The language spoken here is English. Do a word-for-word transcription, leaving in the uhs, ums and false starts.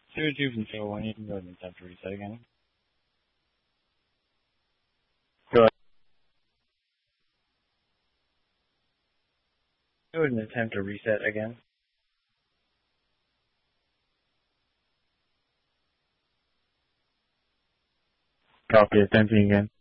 Zero two from zero one, you can go ahead and attempt to reset again. Go ahead. Go ahead and attempt to reset again. Copy, attempting again.